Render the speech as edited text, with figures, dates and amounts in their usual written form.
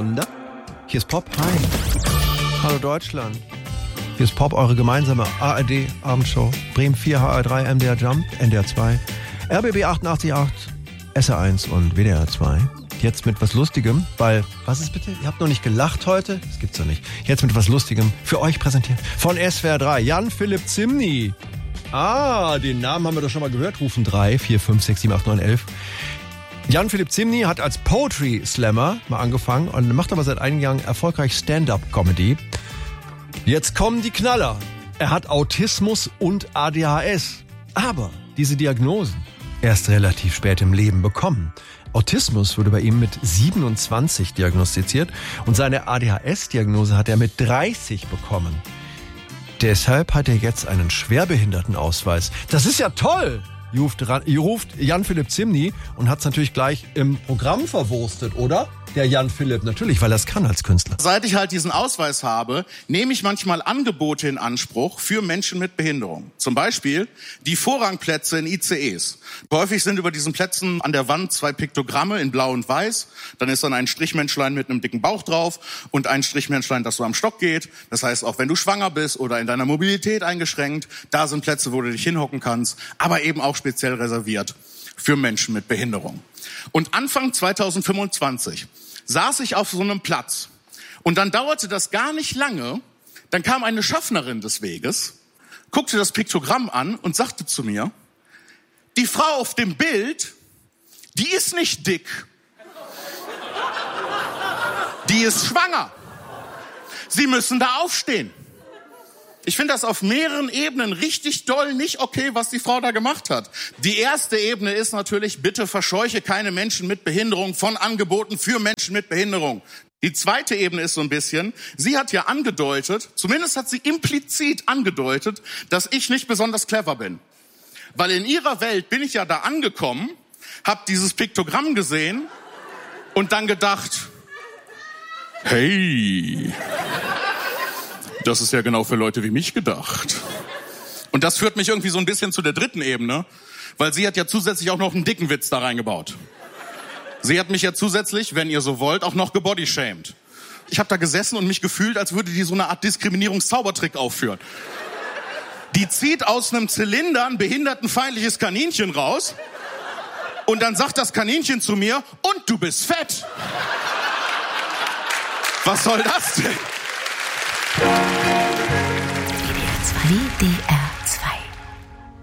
Stunde. Hier ist Pop. Hi. Hallo Deutschland. Hier ist Pop, eure gemeinsame ARD-Abendshow. Bremen 4, HR3, MDR Jump, NDR 2, RBB 88.8, SR1 und WDR 2. Jetzt mit was Lustigem, weil, was ist bitte? Ihr habt noch nicht gelacht heute? Das gibt's doch nicht. Jetzt mit was Lustigem für euch präsentiert. Von SWR 3, Jan-Philipp Zimny. Den Namen haben wir doch schon mal gehört. Rufen 3, 4, 5, 6, 7, 8, 9, 11. Jan-Philipp Zimny hat als Poetry Slammer mal angefangen und macht aber seit einigen Jahren erfolgreich Stand-Up-Comedy. Jetzt kommen die Knaller. Er hat Autismus und ADHS. Aber diese Diagnosen erst relativ spät im Leben bekommen. Autismus wurde bei ihm mit 27 diagnostiziert und seine ADHS-Diagnose hat er mit 30 bekommen. Deshalb hat er jetzt einen Schwerbehindertenausweis. Das ist ja toll! Ruft Jan-Philipp Zimny und hat es natürlich gleich im Programm verwurstet, oder? Der Jan-Philipp, natürlich, weil er es kann als Künstler. Seit ich halt diesen Ausweis habe, nehme ich manchmal Angebote in Anspruch für Menschen mit Behinderung. Zum Beispiel die Vorrangplätze in ICEs. Häufig sind über diesen Plätzen an der Wand 2 Piktogramme in Blau und Weiß. Dann ist dann ein Strichmenschlein mit einem dicken Bauch drauf und ein Strichmenschlein, das so am Stock geht. Das heißt, auch wenn du schwanger bist oder in deiner Mobilität eingeschränkt, da sind Plätze, wo du dich hinhocken kannst, aber eben auch speziell reserviert für Menschen mit Behinderung. Und Anfang 2025 saß ich auf so einem Platz und dann dauerte das gar nicht lange, dann kam eine Schaffnerin des Weges, guckte das Piktogramm an und sagte zu mir, die Frau auf dem Bild, die ist nicht dick, die ist schwanger, Sie müssen da aufstehen. Ich finde das auf mehreren Ebenen richtig doll nicht okay, was die Frau da gemacht hat. Die erste Ebene ist natürlich, bitte verscheuche keine Menschen mit Behinderung von Angeboten für Menschen mit Behinderung. Die zweite Ebene ist so ein bisschen, sie hat ja angedeutet, zumindest hat sie implizit angedeutet, dass ich nicht besonders clever bin. Weil in ihrer Welt bin ich ja da angekommen, habe dieses Piktogramm gesehen und dann gedacht, hey, das ist ja genau für Leute wie mich gedacht. Und das führt mich irgendwie so ein bisschen zu der dritten Ebene, weil sie hat ja zusätzlich auch noch einen dicken Witz da reingebaut. Sie hat mich ja zusätzlich, wenn ihr so wollt, auch noch gebodyshamed. Ich habe da gesessen und mich gefühlt, als würde die so eine Art Diskriminierungszaubertrick aufführen. Die zieht aus einem Zylinder ein behindertenfeindliches Kaninchen raus und dann sagt das Kaninchen zu mir, und du bist fett. Was soll das denn?